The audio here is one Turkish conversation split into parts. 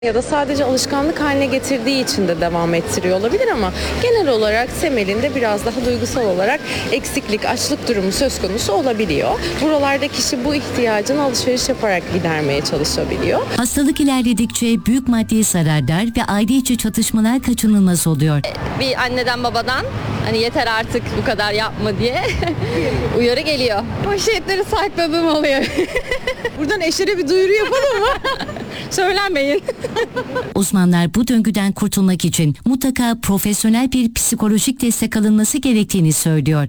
Ya da sadece alışkanlık haline getirdiği için de devam ettiriyor olabilir ama genel olarak temelinde biraz daha duygusal olarak eksiklik, açlık durumu söz konusu olabiliyor. Buralarda kişi bu ihtiyacını alışveriş yaparak gidermeye çalışabiliyor. Hastalık ilerledikçe büyük maddi zararlar ve aile içi çatışmalar kaçınılmaz oluyor. Bir anneden babadan hani yeter artık bu kadar yapma diye uyarı geliyor. Poşetleri sakladığım oluyor. Buradan eşlere bir duyuru yapalım mı? Söylenmeyin. Uzmanlar bu döngüden kurtulmak için mutlaka profesyonel bir psikolojik destek alınması gerektiğini söylüyor.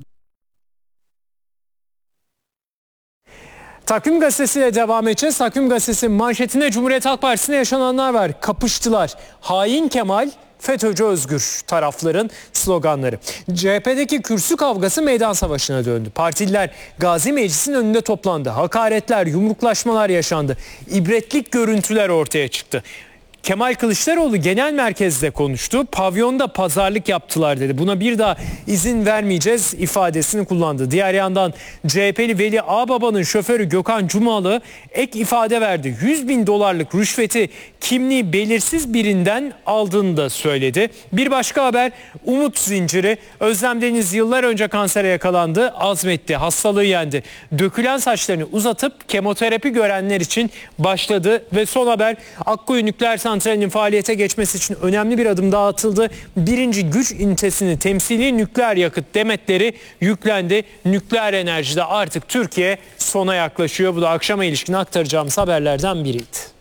Takvim Gazetesi'yle devam edeceğiz. Takvim Gazetesi manşetinde Cumhuriyet Halk Partisi'ne yaşananlar var. Kapıştılar. Hain Kemal, FETÖ'cü Özgür tarafların sloganları. CHP'deki kürsü kavgası meydan savaşına döndü. Partililer Gazi Meclis'in önünde toplandı. Hakaretler, yumruklaşmalar yaşandı. İbretlik görüntüler ortaya çıktı. Kemal Kılıçdaroğlu genel merkezde konuştu. Pavyonda pazarlık yaptılar dedi. Buna bir daha izin vermeyeceğiz ifadesini kullandı. Diğer yandan CHP'li Veli Ağbaba'nın şoförü Gökhan Cumalı ek ifade verdi. 100 bin dolarlık rüşveti kimliği belirsiz birinden aldığını da söyledi. Bir başka haber, umut zinciri. Özlem Deniz yıllar önce kansere yakalandı, azmetti, hastalığı yendi. Dökülen saçlarını uzatıp kemoterapi görenler için başladı ve son haber, Akkuyu Nükleer Santrali'nin faaliyete geçmesi için önemli bir adım daha atıldı. Birinci güç ünitesini temsili nükleer yakıt demetleri yüklendi. Nükleer enerjide artık Türkiye sona yaklaşıyor. Bu da akşama ilişkin aktaracağımız haberlerden biriydi.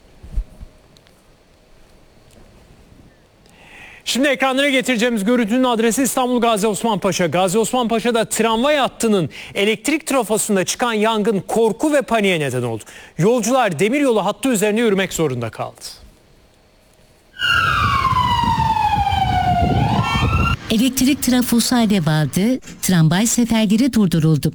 Şimdi ekranlara getireceğimiz görüntünün adresi İstanbul Gazi Osman Paşa. Gazi Osman Paşa'da tramvay hattının elektrik trafosunda çıkan yangın korku ve paniğe neden oldu. Yolcular demiryolu hattı üzerine yürümek zorunda kaldı. Elektrik trafosu alev aldı, tramvay seferleri durduruldu.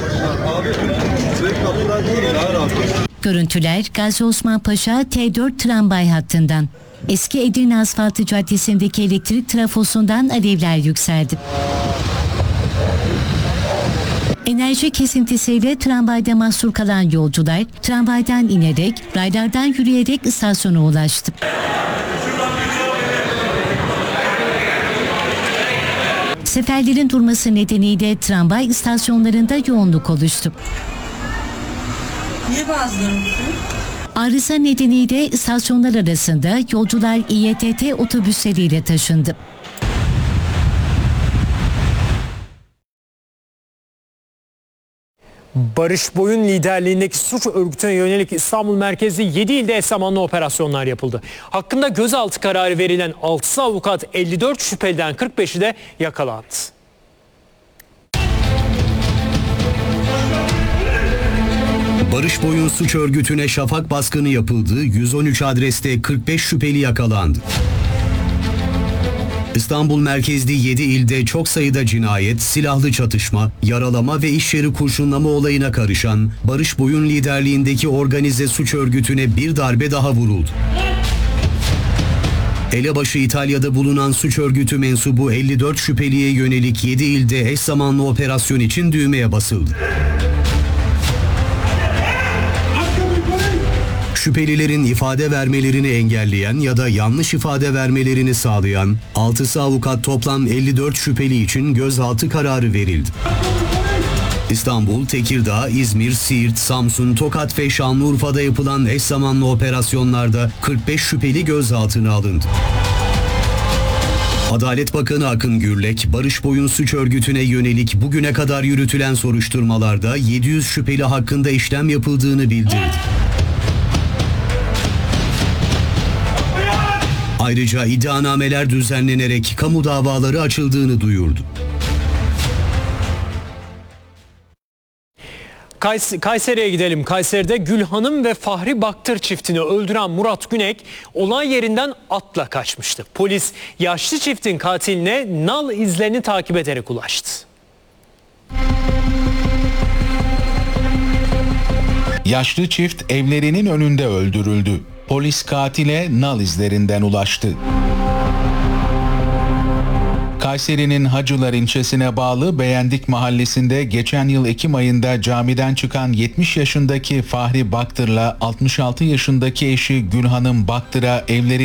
Görüntüler Gazi Osman Paşa T4 tramvay hattından. Eski Edirne Asfaltı Caddesi'ndeki elektrik trafosundan alevler yükseldi. Enerji kesintisiyle tramvayda mahsur kalan yolcular tramvaydan inerek, raylardan yürüyerek istasyona ulaştı. Seferlerin durması nedeniyle tramvay istasyonlarında yoğunluk oluştu. Niye bazıları? Arıza nedeniyle istasyonlar arasında yolcular İETT otobüsleriyle taşındı. Barış Boy'un liderliğindeki suç örgütüne yönelik İstanbul merkezli 7 ilde eş zamanlı operasyonlar yapıldı. Hakkında gözaltı kararı verilen 6 avukat 54 şüpheliden 45'i de yakalandı. Barış Boy'un suç örgütüne şafak baskını yapıldı, 113 adreste 45 şüpheli yakalandı. İstanbul merkezli 7 ilde çok sayıda cinayet, silahlı çatışma, yaralama ve iş yeri kurşunlama olayına karışan Barış Boy'un liderliğindeki organize suç örgütüne bir darbe daha vuruldu. Elebaşı İtalya'da bulunan suç örgütü mensubu 54 şüpheliye yönelik 7 ilde eş zamanlı operasyon için düğmeye basıldı. Şüphelilerin ifade vermelerini engelleyen ya da yanlış ifade vermelerini sağlayan 6'sı avukat toplam 54 şüpheli için gözaltı kararı verildi. İstanbul, Tekirdağ, İzmir, Siirt, Samsun, Tokat ve Şanlıurfa'da yapılan eş zamanlı operasyonlarda 45 şüpheli gözaltına alındı. Adalet Bakanı Akın Gürlek, Barış Boy'un suç örgütüne yönelik bugüne kadar yürütülen soruşturmalarda 700 şüpheli hakkında işlem yapıldığını bildirdi. Ayrıca iddianameler düzenlenerek kamu davaları açıldığını duyurdu. Kayseri'ye gidelim. Kayseri'de Gülhanım ve Fahri Baktır çiftini öldüren Murat Günek olay yerinden atla kaçmıştı. Polis yaşlı çiftin katiline nal izlerini takip ederek ulaştı. Yaşlı çift evlerinin önünde öldürüldü. Polis katile nal izlerinden ulaştı. Kayseri'nin Hacılar ilçesine bağlı Beğendik mahallesinde geçen yıl Ekim ayında camiden çıkan 70 yaşındaki Fahri Baktır'la 66 yaşındaki eşi Gülhanım Baktır'a evleri